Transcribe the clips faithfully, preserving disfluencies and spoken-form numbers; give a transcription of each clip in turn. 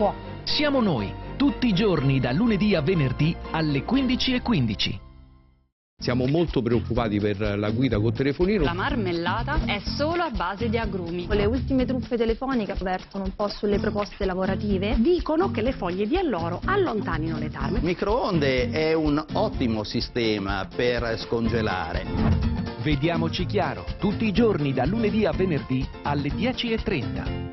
può. Siamo noi, tutti i giorni da lunedì a venerdì alle quindici e quindici. Siamo molto preoccupati per la guida col telefonino. La marmellata è solo a base di agrumi. Le ultime truffe telefoniche vertono un po' sulle proposte lavorative. Dicono che le foglie di alloro allontanino le tarme. Il microonde è un ottimo sistema per scongelare. Vediamoci chiaro, tutti i giorni da lunedì a venerdì alle dieci e trenta.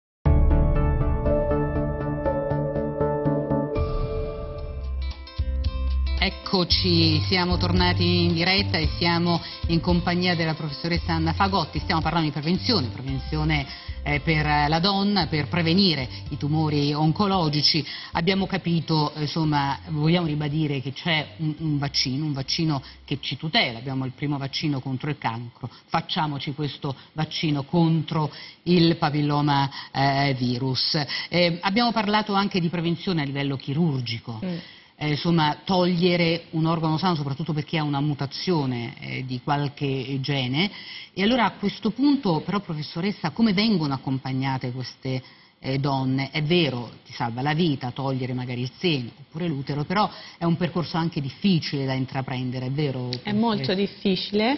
Eccoci, siamo tornati in diretta e siamo in compagnia della professoressa Anna Fagotti. Stiamo parlando di prevenzione, prevenzione eh, per la donna, per prevenire i tumori oncologici. Abbiamo capito, insomma, vogliamo ribadire che c'è un, un vaccino, un vaccino che ci tutela. Abbiamo il primo vaccino contro il cancro, facciamoci questo vaccino contro il papilloma eh, virus. Eh, abbiamo parlato anche di prevenzione a livello chirurgico. Mm. Eh, insomma, togliere un organo sano, soprattutto perché ha una mutazione eh, di qualche gene. E allora a questo punto, però, professoressa, come vengono accompagnate queste eh, donne? È vero, ti salva la vita, togliere magari il seno oppure l'utero, però è un percorso anche difficile da intraprendere, è vero? È molto difficile,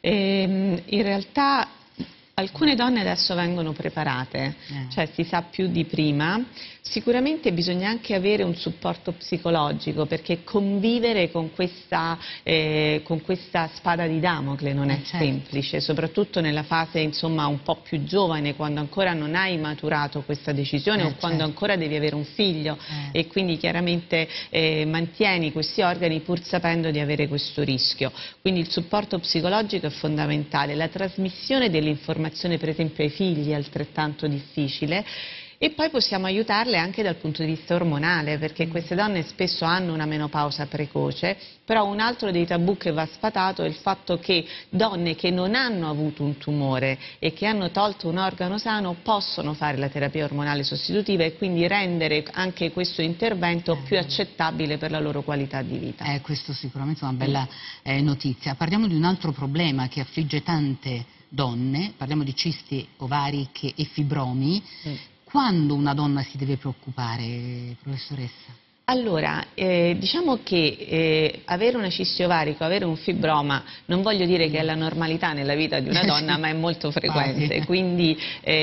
e, in realtà alcune donne adesso vengono preparate, eh. cioè si sa più di prima. Sicuramente bisogna anche avere un supporto psicologico, perché convivere con questa, eh, con questa spada di Damocle non è eh, certo. semplice, soprattutto nella fase, insomma, un po' più giovane, quando ancora non hai maturato questa decisione eh, o certo. quando ancora devi avere un figlio eh. e quindi chiaramente eh, mantieni questi organi pur sapendo di avere questo rischio. Quindi il supporto psicologico è fondamentale, la trasmissione dell'informazione per esempio ai figli è altrettanto difficile. E poi possiamo aiutarle anche dal punto di vista ormonale, perché queste donne spesso hanno una menopausa precoce, però un altro dei tabù che va sfatato è il fatto che donne che non hanno avuto un tumore e che hanno tolto un organo sano possono fare la terapia ormonale sostitutiva e quindi rendere anche questo intervento più accettabile per la loro qualità di vita. Eh, questo sicuramente è una bella eh, notizia. Parliamo di un altro problema che affligge tante donne, parliamo di cisti ovariche e fibromi. Mm. Quando una donna si deve preoccupare, professoressa? Allora, eh, diciamo che eh, avere una cisti ovarica, avere un fibroma, non voglio dire che è la normalità nella vita di una donna, ma è molto frequente, quindi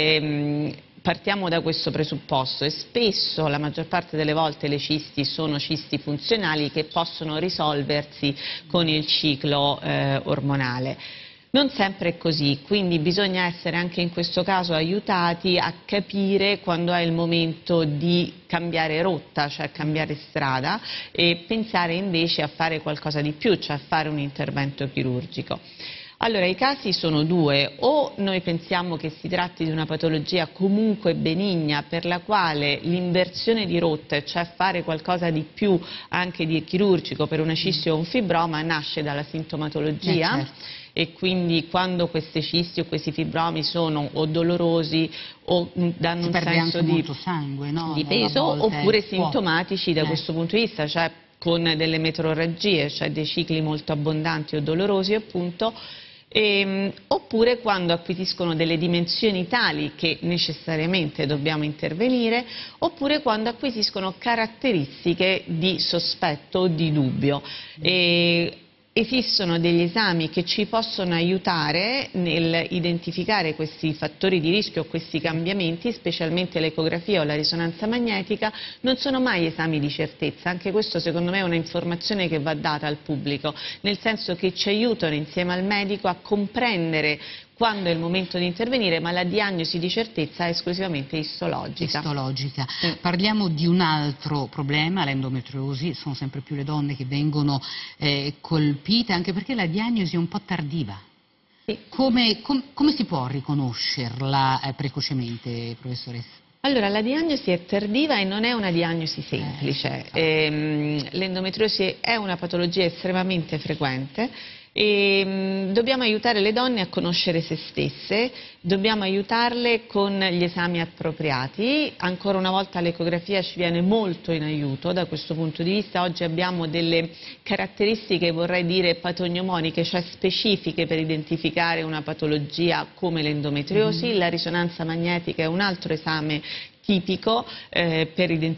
ehm, partiamo da questo presupposto e spesso, la maggior parte delle volte, le cisti sono cisti funzionali che possono risolversi con il ciclo eh, ormonale. Non sempre è così, quindi bisogna essere anche in questo caso aiutati a capire quando è il momento di cambiare rotta, cioè cambiare strada, e pensare invece a fare qualcosa di più, cioè a fare un intervento chirurgico. Allora, i casi sono due: o noi pensiamo che si tratti di una patologia comunque benigna per la quale l'inversione di rotta, cioè fare qualcosa di più anche di chirurgico per una cisti o un fibroma, nasce dalla sintomatologia. Eh, certo. E quindi quando queste cisti o questi fibromi sono o dolorosi o danno un senso di, sangue, no? di peso, oppure sintomatici da eh. questo punto di vista, cioè con delle metrorragie, cioè dei cicli molto abbondanti o dolorosi appunto, ehm, oppure quando acquisiscono delle dimensioni tali che necessariamente dobbiamo intervenire, oppure quando acquisiscono caratteristiche di sospetto o di dubbio. E, Esistono degli esami che ci possono aiutare nel identificare questi fattori di rischio, questi cambiamenti, specialmente l'ecografia o la risonanza magnetica. Non sono mai esami di certezza, anche questo secondo me è un'informazione che va data al pubblico, nel senso che ci aiutano insieme al medico a comprendere quando è il momento di intervenire, ma la diagnosi di certezza è esclusivamente istologica. Istologica. Mm. Parliamo di un altro problema, l'endometriosi. Sono sempre più le donne che vengono eh, colpite, anche perché la diagnosi è un po' tardiva. Sì. Come, com, come si può riconoscerla eh, precocemente, professoressa? Allora, la diagnosi è tardiva e non è una diagnosi semplice. Eh, ehm, l'endometriosi è una patologia estremamente frequente. E mh, dobbiamo aiutare le donne a conoscere se stesse, dobbiamo aiutarle con gli esami appropriati. Ancora una volta l'ecografia ci viene molto in aiuto da questo punto di vista. Oggi abbiamo delle caratteristiche, vorrei dire, patognomoniche, cioè specifiche per identificare una patologia come l'endometriosi. Mm. La risonanza magnetica è un altro esame tipico eh, per identificare